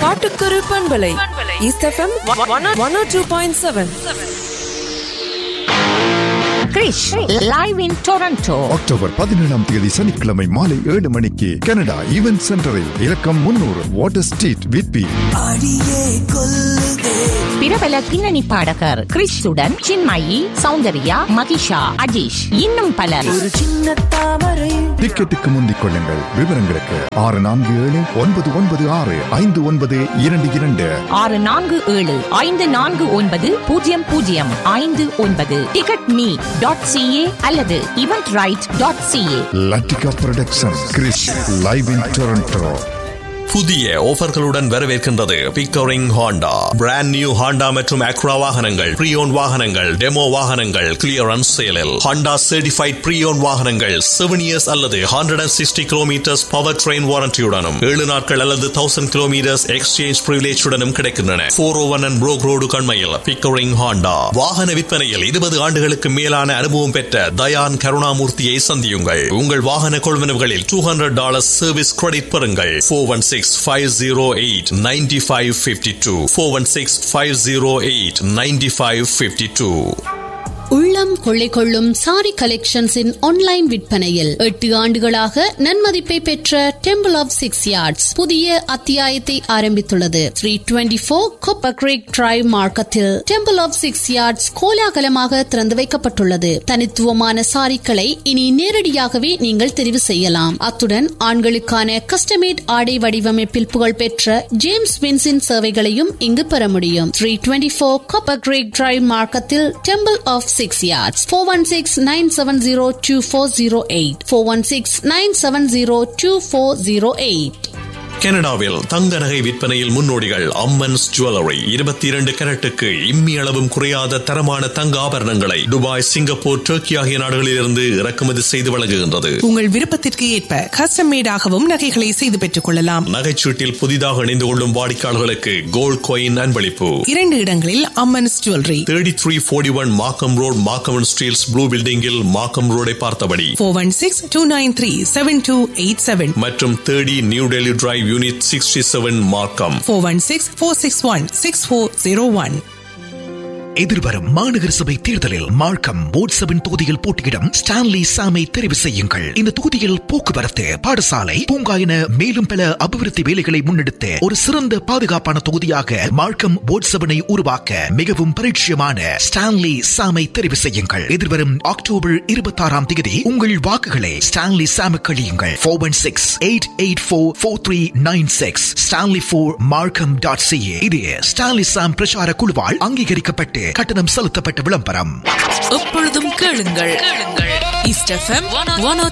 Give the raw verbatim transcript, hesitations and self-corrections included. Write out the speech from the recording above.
காட்டுக்குரு பண்பலை east FM one oh two point seven. Girish live in Toronto October பதினேழாம் தேதி சனிக்கிழமை மாலை ஏழு மணிக்கு கனடா ஈவென்ட் சென்டரில் இலக்கம் முன்னூறு வாட்டர் ஸ்ட்ரீட் விட்பி. பிரபல பின்னணி பாடகர் கிறிஸ்துடன் சின்மயி, சௌந்தர்யா, மகிஷா, அஜீஷ் இன்னும் பலர். டிக்கெட்டுக்கு முந்திக் கொள்ளுங்கள். விவரங்களுக்கு ஆறு நான்கு ஏழு ஒன்பது ஒன்பது ஆறு ஐந்து ஒன்பது இரண்டு இரண்டு ஆறு நான்கு ஏழு ஐந்து நான்கு ஒன்பது பூஜ்ஜியம் பூஜ்ஜியம் ஐந்து ஒன்பது டிக்கெட் மீ டாட் சிஏ அல்லது event right dot CA. Latika production Girish live in Toronto. புதிய ஆஃபர்களுடன் வரவேற்கின்றது Pickering Honda. Brand new Honda மற்றும் அக்ரா வாகனங்கள், ப்ரீயோன் வாகனங்கள், டெமோ வாகனங்கள் கிளியரன்ஸ் சேலில். ஹாண்டா சர்டிஃபைட் ப்ரீயோன் வாகனங்கள் செவன் இயர்ஸ் அல்லது hundred and sixty kilometres power train வாரண்டியுடனும் ஏழு நாட்கள் அல்லது தௌசண்ட் கிலோமீட்டர்ஸ் எக்ஸ்சேஞ்ச் பிரிவிலேஜுடனும் கிடைக்கின்றன. போர் ஓ one and Broek road கண்மையில் Pickering Honda. வாகன விற்பனையில் இருபது ஆண்டுகளுக்கு மேலான அனுபவம் பெற்ற தயான் கருணாமூர்த்தியை சந்தியுங்கள். உங்கள் வாகன கொள்வனவுகளில் two hundred dollars service credit பெறுங்கள். four one six five zero eight nine five five two four one six five zero eight nine five five two. உள்ளம் கொள்ளை கொள்ளும் சாரி கலெக்ஷன்ஸின் ஆன்லைன் விற்பனையில் எட்டு ஆண்டுகளாக நன்மதிப்பை பெற்ற டெம்பிள் ஆஃப் சிக்ஸ் யார்ட்ஸ் புதிய அத்தியாயத்தை ஆரம்பித்துள்ளது. Three twenty four copper Greek drive மார்க்கத்தில் டெம்பிள் ஆஃப் சிக்ஸ் யார்ட்ஸ் கோலாகலமாக திறந்து வைக்கப்பட்டுள்ளது. தனித்துவமான சாரிகளை இனி நேரடியாகவே நீங்கள் தெரிவு செய்யலாம். அத்துடன் ஆண்களுக்கான கஸ்டமேட் ஆடை வடிவமைப்பில் புகழ்பெற்ற ஜேம்ஸ் வின்ஸின் சேவைகளையும் இங்கு பெற முடியும். Three twenty four copper Greek drive மார்க்கத்தில் temple of six yards. four one six nine seven zero two four zero eight four one six nine seven zero two four zero eight. கனடாவில் தங்க நகை விற்பனையில் முன்னோடிகள் அம்மன்ஸ் ஜுவல்லரி. இருபத்தி இரண்டு கேரட்டுக்கு இம்மி அளவும் குறையாத தரமான தங்க ஆபரணங்களை துபாய், சிங்கப்பூர், டர்க்கி ஆகிய நாடுகளிலிருந்து இறக்குமதி செய்து வழங்குகின்றது. உங்கள் விருப்பத்திற்கு ஏற்ப கஸ்டம் மேடாகவும் நகைகளை செய்து பெற்றுக் கொள்ளலாம். நகைச்சீட்டில் புதிதாக இணைந்து கொள்ளும் வாடிக்கையாளர்களுக்கு கோல்ட் காயின் அன்பளிப்பு. இரண்டு இடங்களில் Ammans jewellery. Thirty three forty one மார்க்கம் road, Markham and Steeles blue பில்டிங்கில் மார்க்கம் ரோடை பார்த்தபடி. four one six two nine three seven two eight seven மற்றும் thirty new Delhi drive unit sixty-seven மார்க்கம். four one six four six one six four zero one. எதிர்வரும் மாநகர சபை தேர்தலில் மார்க்கம் வாட்ஸ்அப்பின் தொகுதியில் போட்டியிடும் ஸ்டான்லி சாமை தெரிவு செய்யுங்கள். இந்த தொகுதியில் போக்குவரத்து, பாடசாலை, பூங்கா என மேலும் பல அபிவிருத்தி வேலைகளை முன்னெடுத்து ஒரு சிறந்த பாதுகாப்பான தொகுதியாக மார்க்கம் வாட்ஸ்அப்பினை உருவாக்க மிகவும் பரிச்சயமான ஸ்டான்லி சாமை தெரிவு செய்யுங்கள். எதிர்வரும் அக்டோபர் இருபத்தி ஆறாம் தேதி உங்கள் வாக்குகளை ஸ்டான்லி சாமுக்கு அளியுங்கள். Four one six eight eight four four three nine six Stanley four மார்க்கம் டாட் சிஏ. இது ஸ்டான்லி சாம் பிரச்சார குழுவால் அங்கீகரிக்கப்பட்டு கட்டணம் செலுத்தப்பட்ட விளம்பரம். எப்பொழுதும் கேளுங்கள் கேளுங்கள் ஈஸ்ட் எஃப்எம் one oh